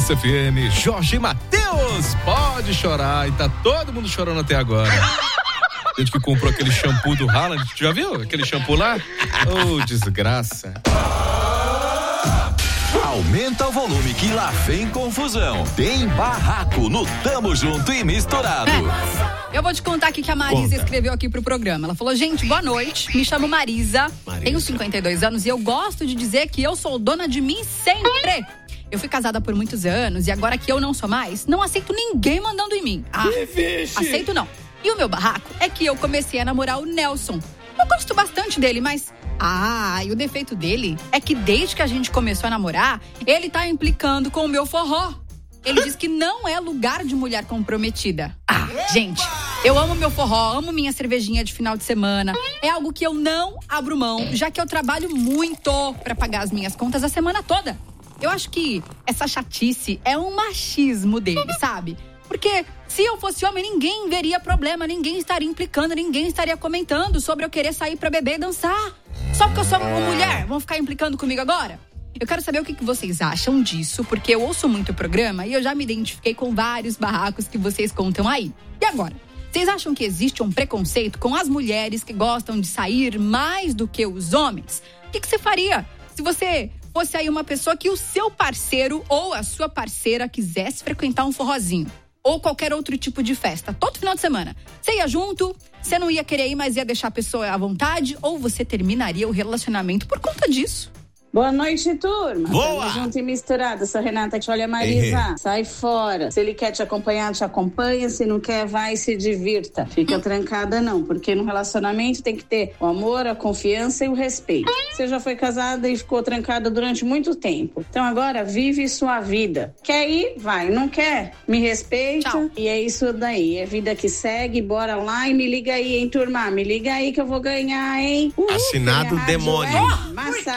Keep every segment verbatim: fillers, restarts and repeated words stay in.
Massa F M, Jorge Mateus, pode chorar, e tá todo mundo chorando até agora. Gente que comprou aquele shampoo do Haaland, já viu aquele shampoo lá? Oh, desgraça. Aumenta o volume que lá vem confusão. Tem barraco no Tamo Junto e Misturado. É. Eu vou te contar aqui que a Marisa Conta. escreveu aqui pro programa. Ela falou, gente, boa noite, me chamo Marisa, Marisa, tenho cinquenta e dois anos e eu gosto de dizer que eu sou dona de mim sempre. Eu fui casada por muitos anos e agora que eu não sou mais, não aceito ninguém mandando em mim. Ah, aceito não. E o meu barraco é que eu comecei a namorar o Nelson. Eu gosto bastante dele, mas... Ah, e o defeito dele é que desde que a gente começou a namorar, ele tá implicando com o meu forró. Ele diz que não é lugar de mulher comprometida. Ah, gente, eu amo meu forró, amo minha cervejinha de final de semana. É algo que eu não abro mão, já que eu trabalho muito pra pagar as minhas contas a semana toda. Eu acho que essa chatice é um machismo dele, sabe? Porque se eu fosse homem, ninguém veria problema, ninguém estaria implicando, ninguém estaria comentando sobre eu querer sair pra beber e dançar. Só porque eu sou uma mulher, vão ficar implicando comigo agora? Eu quero saber o que vocês acham disso, porque eu ouço muito o programa e eu já me identifiquei com vários barracos que vocês contam aí. E agora? Vocês acham que existe um preconceito com as mulheres que gostam de sair mais do que os homens? O que, que você faria se você fosse aí uma pessoa que o seu parceiro ou a sua parceira quisesse frequentar um forrozinho? Ou qualquer outro tipo de festa, todo final de semana. Você ia junto, você não ia querer ir, mas ia deixar a pessoa à vontade, ou você terminaria o relacionamento por conta disso? Boa noite, turma. Boa! Tamo junto e misturado. Sou Renata que olha, Marisa. Ei. Sai fora. Se ele quer te acompanhar, te acompanha. Se não quer, vai e se divirta. Fica hum. trancada, não. Porque no relacionamento tem que ter o amor, a confiança e o respeito. Você já foi casada e ficou trancada durante muito tempo. Então agora vive sua vida. Quer ir? Vai. Não quer? Me respeita. Tchau. E é isso daí. É vida que segue. Bora lá e me liga aí, hein, turma? Me liga aí que eu vou ganhar, hein? Uhul, assinado demônio. É massa.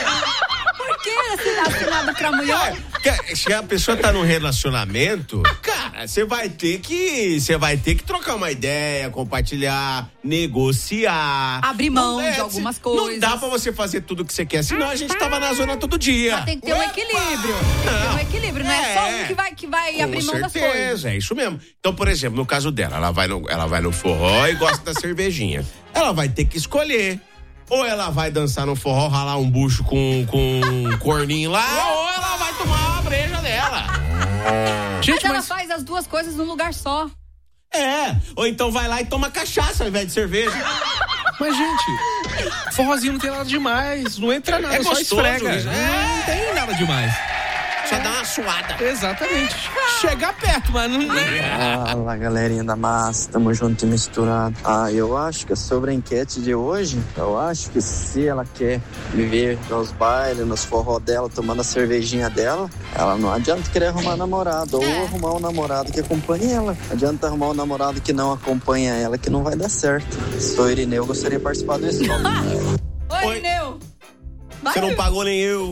Por que assinado pra mulher? Se a pessoa tá num relacionamento, cara, você vai ter que, você vai ter que trocar uma ideia, compartilhar, negociar. Abrir mão é, de algumas coisas. Não dá pra você fazer tudo o que você quer, senão a gente tava na zona todo dia. Mas tem que ter Opa! um equilíbrio. Tem que ter um equilíbrio, não é, é só um que vai, que vai abrir mão das coisas. Com certeza, é isso mesmo. Então, por exemplo, no caso dela, ela vai no, ela vai no forró e gosta da cervejinha. Ela vai ter que escolher. Ou ela vai dançar no forró, ralar um bucho com, com um corninho lá, ou ela vai tomar a breja dela. Gente, mas ela mas... faz as duas coisas num lugar só. É, ou então vai lá e toma cachaça ao invés de cerveja. Mas, gente, forrozinho não tem nada demais, não entra nada, é só gostoso, esfrega. É. Não tem nada demais. Só dá uma suada. Exatamente. Chegar perto, mas não... Fala, galerinha da massa, tamo junto e misturado. Ah, eu acho que sobre a enquete de hoje, eu acho que se ela quer viver nos bailes, nos forró dela, tomando a cervejinha dela, ela não adianta querer arrumar namorado, ou é. arrumar um namorado que acompanhe ela. Adianta arrumar um namorado que não acompanha ela, que não vai dar certo. Sou Irineu, gostaria de participar do Stop. Oi, Irineu. Você não pagou nem eu.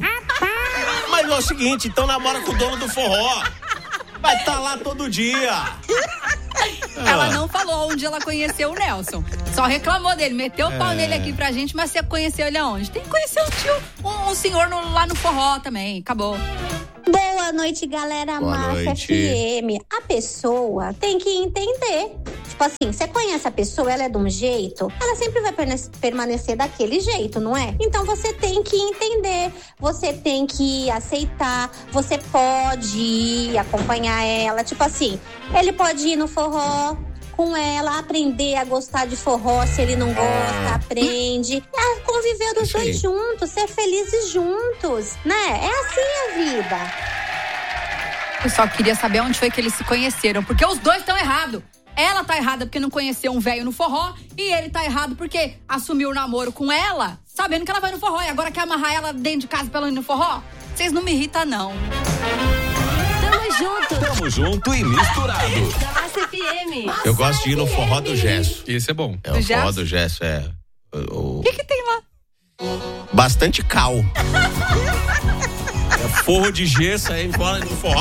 Mas é o seguinte, então namora com o dono do forró. Vai estar tá lá todo dia. Ela não falou onde ela conheceu o Nelson. Só reclamou dele, meteu o pau é. nele aqui pra gente, mas você conheceu ele aonde? Tem que conhecer um tio, um, um senhor no, lá no forró também. Acabou. Boa noite, galera. Boa Massa noite. F M. A pessoa tem que entender. Tipo assim, você conhece a pessoa, ela é de um jeito, ela sempre vai permanecer daquele jeito, não é? Então você tem que entender, você tem que aceitar, você pode ir acompanhar ela. Tipo assim, ele pode ir no forró com ela, aprender a gostar de forró, se ele não gosta, aprende. A conviver os dois juntos, ser felizes juntos, né? É assim a vida. Eu só queria saber onde foi que eles se conheceram, porque os dois estão errados. Ela tá errada porque não conheceu um velho no forró, e ele tá errado porque assumiu o namoro com ela, sabendo que ela vai no forró, e agora quer amarrar ela dentro de casa pra ela ir no forró? Vocês não me irritam, não. Tamo junto. Tamo junto e misturado. Massa F M. Eu gosto de ir no forró do Gesso. Esse é bom. É o forró do Gesso, é... O que que tem lá? Bastante cal. É forro de gesso aí, bola no forró.